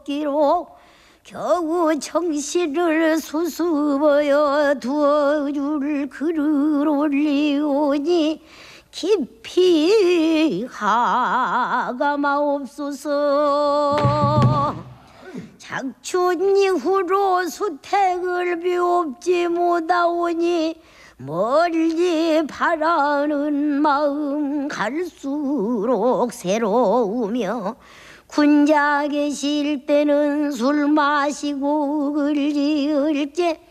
기로 겨우 정신을 수습하여 두어줄 글을 올리오니 깊이 하가마옵소서. 작춘 이후로 수택을 비웁지 못하오니 멀리 바라는 마음 갈수록 새로우며 군자 계실 때는 술 마시고 을지을째